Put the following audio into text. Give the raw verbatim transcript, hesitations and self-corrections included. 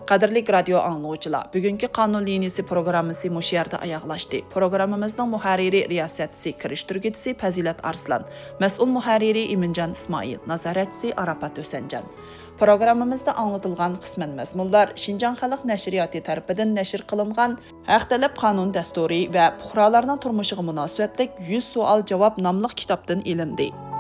Qadrli radio angluvchilar, bugungi qonun liniyasi programmasi mush yerda oyoqlashdi. Programmamizning muharriri riyosatchisi, kirishtirguvchisi Fazilat Arslan, mas'ul muharriri Iminjon Ismoil, nazoratchisi Arafat O'sanjan. Programmamizda anlatilgan qisman mazmunlar Şinjan Xalq Nashriyoti tarafidan nashr qilingan Haq talab qonun dasturi va fuqarolarning turmushiga munosabatlik yuz savol javob nomli kitobdan ilindi.